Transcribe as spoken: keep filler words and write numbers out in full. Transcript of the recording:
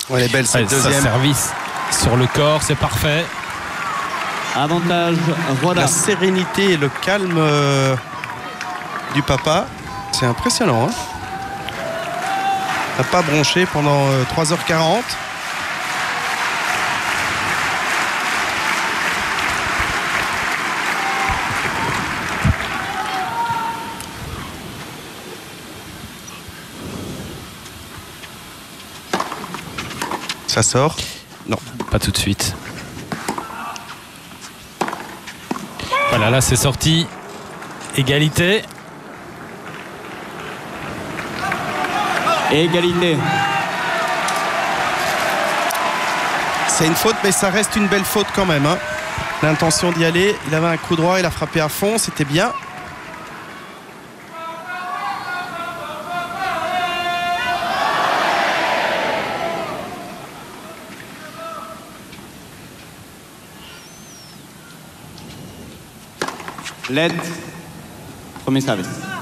Elle est belle cette ouais, deuxième. Service sur le corps, c'est parfait. Avantage Roda. La sérénité et le calme euh, du papa, c'est impressionnant. Hein, n'a pas bronché pendant euh, trois heures quarante. Ça sort? Non. Pas tout de suite. Voilà, là c'est sorti. Égalité. Égalité. C'est une faute, mais ça reste une belle faute quand même. Hein. L'intention d'y aller, il avait un coup droit, il a frappé à fond, c'était bien. L'aide. Premier service.